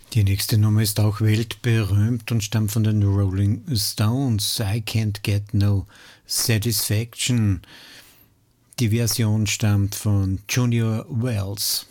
Die nächste Nummer ist auch weltberühmt und stammt von den Rolling Stones. I Can't Get No Satisfaction. Die Version stammt von Junior Wells.